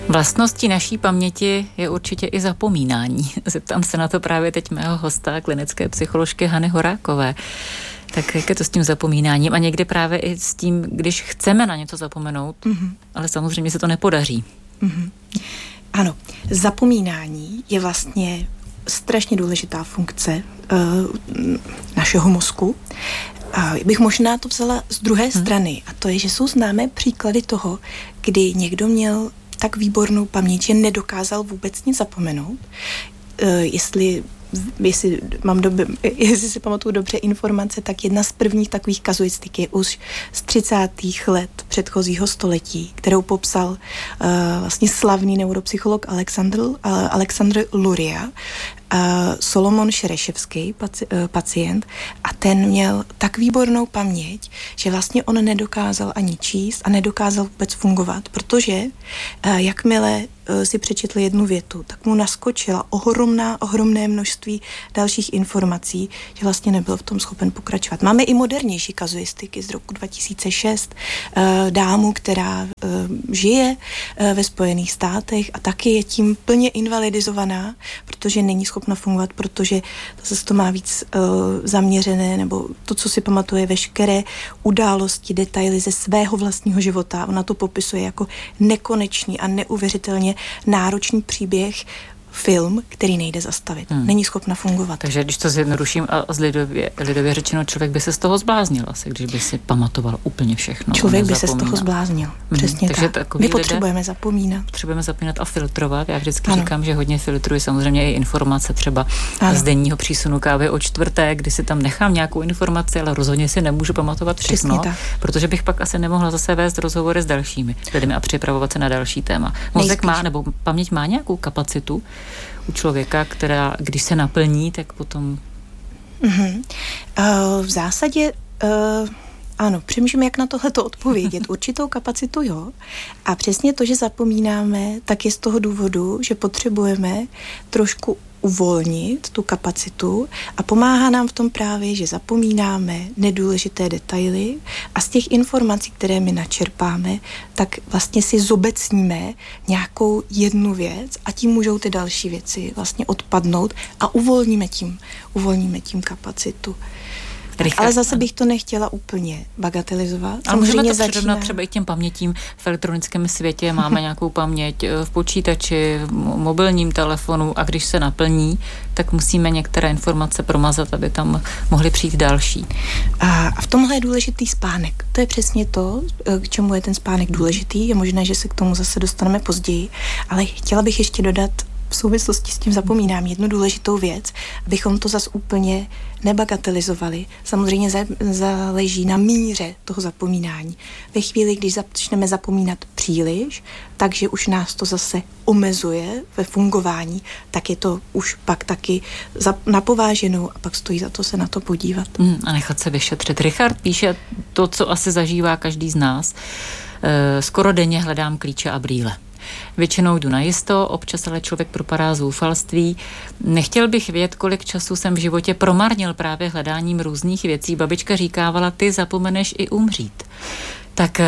Vlastností naší paměti je určitě i zapomínání. Zeptám se na to právě teď mého hosta, klinické psycholožky Hany Horákové. Tak jak je to s tím zapomínáním a někdy právě i s tím, když chceme na něco zapomenout, ale samozřejmě se to nepodaří. Ano, zapomínání je vlastně strašně důležitá funkce našeho mozku. Bych možná to vzala z druhé strany, a to je, že jsou známé příklady toho, kdy někdo měl tak výbornou paměť, že nedokázal vůbec nic zapomenout. Jestli si pamatuju dobře informace, tak jedna z prvních takových kazuistik je už z 30. let předchozího století, kterou popsal vlastně slavný neuropsycholog Alexandr Luria, Solomon Šereševský, pacient, a ten měl tak výbornou paměť, že vlastně on nedokázal ani číst a nedokázal vůbec fungovat, protože jakmile si přečetl jednu větu, tak mu naskočila ohromné množství dalších informací, že vlastně nebyl v tom schopen pokračovat. Máme i modernější kazuistiky z roku 2006, dámu, která žije ve Spojených státech a taky je tím plně invalidizovaná, protože není schopna fungovat, protože zase to má víc zaměřené, nebo to, co si pamatuje, veškeré události, detaily ze svého vlastního života. Ona to popisuje jako nekonečný a neuvěřitelně náročný příběh, film, který nejde zastavit. Není schopna fungovat. Takže když to zjednoduším a lidově řečeno, člověk by se z toho zbláznil asi, když by si pamatoval úplně všechno. Člověk by se z toho zbláznil. Přesně takže tak. My potřebujeme zapomínat. Potřebujeme zapomínat a filtrovat. Já vždycky říkám, že hodně filtruji samozřejmě i informace třeba z denního přísunu kávy o 4, kdy si tam nechám nějakou informaci, ale rozhodně si nemůžu pamatovat všechno, protože bych pak asi nemohla zase vést rozhovory s dalšími lidmi a připravovat se na další téma. Mozek má, nebo paměť má nějakou kapacitu u člověka, která, když se naplní, tak potom... V zásadě ano, přemýšlím, jak na tohleto odpovědět. Určitou kapacitu, jo. A přesně to, že zapomínáme, tak je z toho důvodu, že potřebujeme trošku uvolnit tu kapacitu a pomáhá nám v tom právě, že zapomínáme nedůležité detaily a z těch informací, které my načerpáme, tak vlastně si zobecníme nějakou jednu věc a tím můžou ty další věci vlastně odpadnout a uvolníme tím kapacitu. Ale zase bych to nechtěla úplně bagatelizovat. Ale můžeme to přirovnat třeba i těm pamětím v elektronickém světě. Máme nějakou paměť v počítači, v mobilním telefonu a když se naplní, tak musíme některé informace promazat, aby tam mohly přijít další. A v tomhle je důležitý spánek. To je přesně to, k čemu je ten spánek důležitý. Je možné, že se k tomu zase dostaneme později, ale chtěla bych ještě dodat v souvislosti s tím zapomínám jednu důležitou věc, abychom to zas úplně nebagatelizovali. Samozřejmě záleží na míře toho zapomínání. Ve chvíli, když začneme zapomínat příliš, takže už nás to zase omezuje ve fungování, tak je to už pak taky napováženou a pak stojí za to se na to podívat. A nechat se vyšetřit. Richard píše to, co asi zažívá každý z nás. Skoro denně hledám klíče a brýle. Většinou jdu najisto, občas ale člověk propadá zoufalství. Nechtěl bych vědět, kolik času jsem v životě promarnil právě hledáním různých věcí. Babička říkávala, ty zapomeneš i umřít. Tak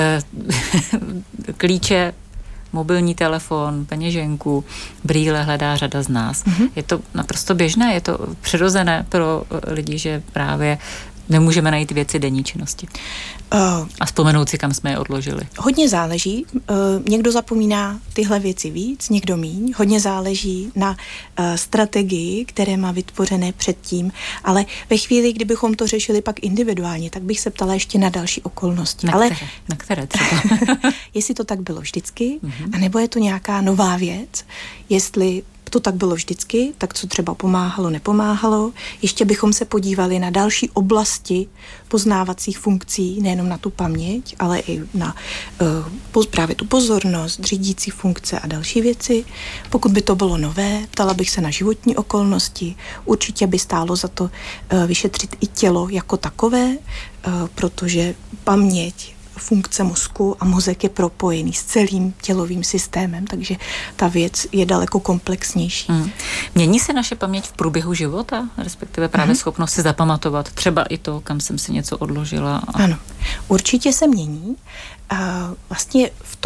klíče, mobilní telefon, peněženku, brýle hledá řada z nás. Je to naprosto běžné, je to přirozené pro lidi, že právě nemůžeme najít věci denní činnosti. A vzpomenout si, kam jsme je odložili. Hodně záleží. Někdo zapomíná tyhle věci víc, někdo míň. Hodně záleží na strategii, které má vytvořené předtím. Ale ve chvíli, kdybychom to řešili pak individuálně, tak bych se ptala ještě na další okolnosti. Na které třeba? Jestli to tak bylo vždycky, anebo je to nějaká nová věc, jestli to tak bylo vždycky, tak co třeba pomáhalo, nepomáhalo. Ještě bychom se podívali na další oblasti poznávacích funkcí, nejenom na tu paměť, ale i na právě tu pozornost, řídící funkce a další věci. Pokud by to bylo nové, ptala bych se na životní okolnosti. Určitě by stálo za to vyšetřit i tělo jako takové, protože paměť, funkce mozku a mozek je propojený s celým tělovým systémem, takže ta věc je daleko komplexnější. Mění se naše paměť v průběhu života, respektive právě schopnost si zapamatovat třeba i to, kam jsem si něco odložila? Ano, určitě se mění. A vlastně v tom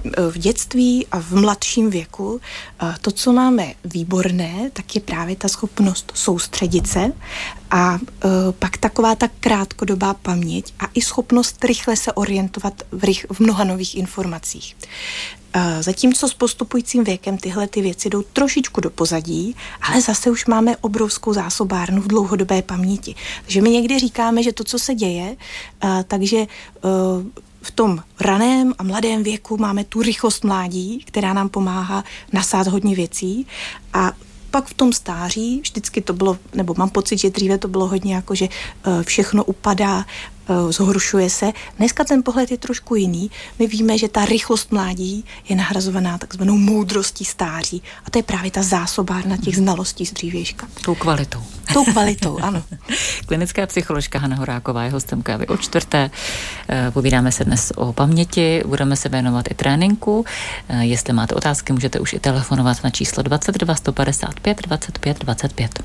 v dětství a v mladším věku to, co máme výborné, tak je právě ta schopnost soustředit se a pak taková ta krátkodobá paměť a i schopnost rychle se orientovat v mnoha nových informacích. Zatímco s postupujícím věkem tyhle ty věci jdou trošičku do pozadí, ale zase už máme obrovskou zásobárnu v dlouhodobé paměti. Takže my někdy říkáme, že to, co se děje, takže v tom raném a mladém věku máme tu rychlost mládí, která nám pomáhá nasát hodně věcí a pak v tom stáří vždycky to bylo, nebo mám pocit, že dříve to bylo hodně jako, že všechno upadá, zhoršuje se. Dneska ten pohled je trošku jiný. My víme, že ta rychlost mládí je nahrazovaná takzvanou moudrostí stáří. A to je právě ta zásobárna těch znalostí z dřívějška. Tou kvalitou. Tou kvalitou, ano. Klinická psycholožka Hana Horáková je hostem Kávy o čtvrté. Povídáme se dnes o paměti, budeme se věnovat i tréninku. Jestli máte otázky, můžete už i telefonovat na číslo 22 155 25 25.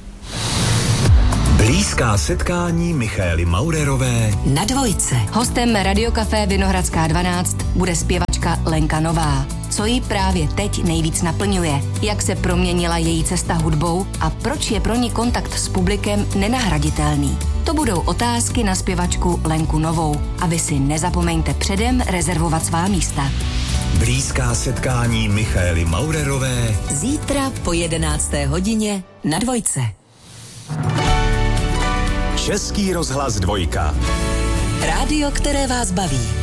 Blízká setkání Michaely Maurerové na Dvojce. Hostem Radiokafé Vinohradská 12 bude zpěvačka Lenka Nová. Co jí právě teď nejvíc naplňuje, jak se proměnila její cesta hudbou a proč je pro ní kontakt s publikem nenahraditelný. To budou otázky na zpěvačku Lenku Novou a vy si nezapomeňte předem rezervovat svá místa. Blízká setkání Michaely Maurerové zítra po 11. hodině na Dvojce. Český rozhlas 2. Rádio, které vás baví.